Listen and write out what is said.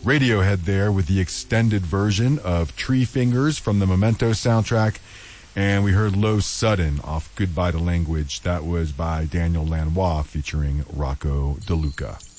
Radiohead there with the extended version of Tree Fingers from the Memento soundtrack. And we heard Low Sudden off Goodbye to Language. That was by Daniel Lanois featuring Rocco DeLuca.